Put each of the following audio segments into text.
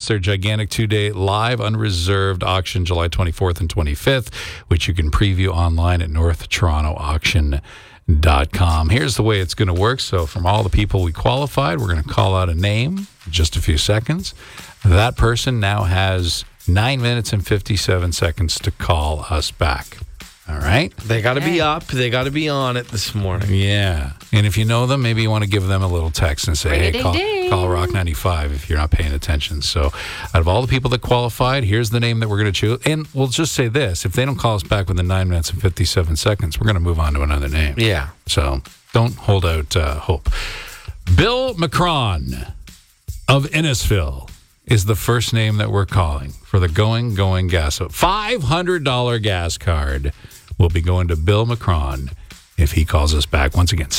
their gigantic 2-day live unreserved auction July 24th and 25th, which you can preview online at northtorontoauction.com. Here's the way it's going to work. So from all the people we qualified, we're going to call out a name in just a few seconds. That person now has 9 minutes and 57 seconds to call us back. All right? They got to be up. They got to be on it this morning. Yeah. And if you know them, maybe you want to give them a little text and say, hey, call Rock 95 if you're not paying attention. So out of all the people that qualified, here's the name that we're going to choose. And we'll just say this. If they don't call us back within 9 minutes and 57 seconds, we're going to move on to another name. Yeah. So don't hold out hope. Bill McCron of Innisfil is the first name that we're calling for the Going gas. So $500 gas card will be going to Bill McCron if he calls us back. Once again,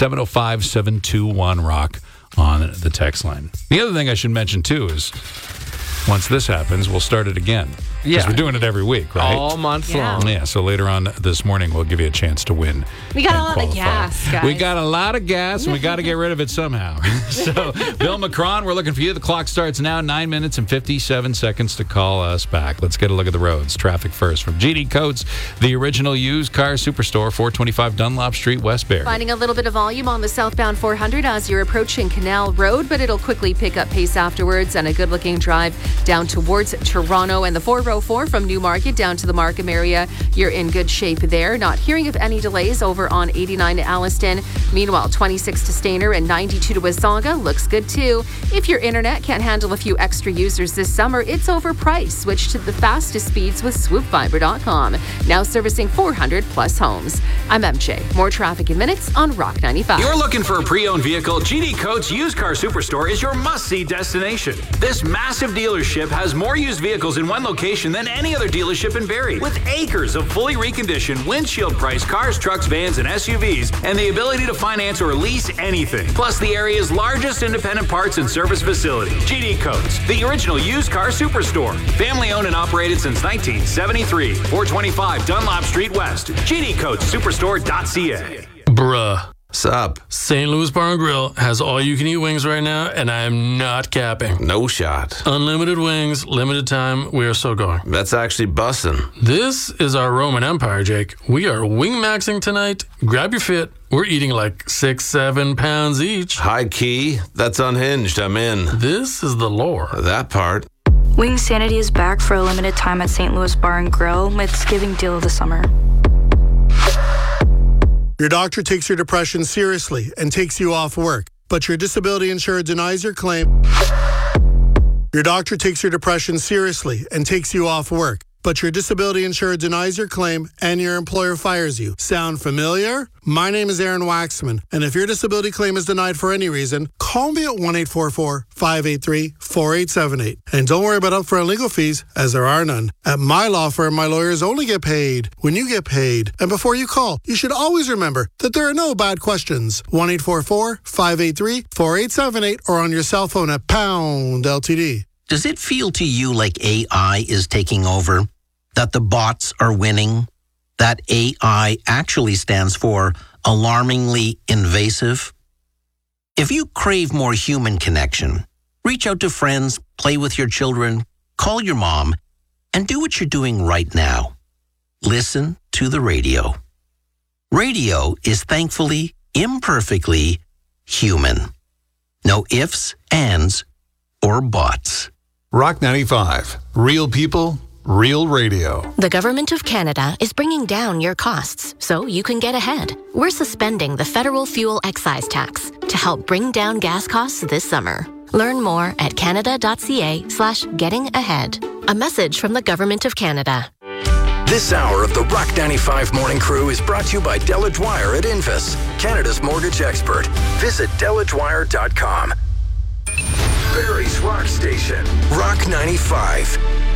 705-721-ROCK on the text line. The other thing I should mention, too, is once this happens, we'll start it again. Because we're doing it every week, right? All month long. Yeah, so later on this morning, we'll give you a chance to win. We got a lot of gas, guys. We got a lot of gas, and we got to get rid of it somehow. So, Bill McCron, we're looking for you. The clock starts now, 9 minutes and 57 seconds to call us back. Let's get a look at the roads. Traffic first from GD Coates, the original used car superstore, 425 Dunlop Street, Westbury. Finding a little bit of volume on the southbound 400 as you're approaching Canal Road, but it'll quickly pick up pace afterwards, and a good-looking drive down towards Toronto. And the 404 from Newmarket down to the Markham area, you're in good shape there. Not hearing of any delays over on 89 to Alliston. Meanwhile, 26 to Stayner and 92 to Wasaga looks good too. If your internet can't handle a few extra users this summer, it's overpriced. Switch to the fastest speeds with swoopfiber.com. Now servicing 400 plus homes. I'm MJ. More traffic in minutes on Rock 95. You're looking for a pre-owned vehicle? GD Coates Used Car Superstore is your must-see destination. This massive dealership has more used vehicles in one location than any other dealership in Barrie, with acres of fully reconditioned, windshield priced cars, trucks, vans, and SUVs, and the ability to finance or lease anything. Plus the area's largest independent parts and service facility. GD Coates, the original used car superstore. Family owned and operated since 1973. 425 Dunlop Street West. GDCoatesSuperstore.ca. Bruh. Sup? St. Louis Bar and Grill has all-you-can-eat wings right now, and I am not capping. No shot. Unlimited wings, limited time. We are so going. That's actually bussin'. This is our Roman Empire, Jake. We are wing-maxing tonight. Grab your fit. We're eating like 6-7 pounds each. High key. That's unhinged. I'm in. This is the lore. That part. Wing Sanity is back for a limited time at St. Louis Bar and Grill with Thanksgiving deal of the summer. Your doctor takes your depression seriously and takes you off work, but your disability insurer denies your claim. Your doctor takes your depression seriously and takes you off work, but your disability insurer denies your claim and your employer fires you. Sound familiar? My name is Aaron Waxman, and if your disability claim is denied for any reason, call me at 1-844-583-4878. And don't worry about upfront legal fees, as there are none. At my law firm, my lawyers only get paid when you get paid. And before you call, you should always remember that there are no bad questions. 1-844-583-4878 or on your cell phone at pound LTD. Does it feel to you like AI is taking over? That the bots are winning? That AI actually stands for alarmingly invasive? If you crave more human connection, reach out to friends, play with your children, call your mom, and do what you're doing right now. Listen to the radio. Radio is thankfully, imperfectly human. No ifs, ands, or buts. Rock 95. Real people, real radio. The Government of Canada is bringing down your costs so you can get ahead. We're suspending the federal fuel excise tax to help bring down gas costs this summer. Learn more at canada.ca/getting-ahead. A message from the Government of Canada. This hour of the Rock 95 Morning Crew is brought to you by Della Dwyer at Invus, Canada's mortgage expert. Visit DellaDwyer.com. Barrie's Rock Station, Rock 95.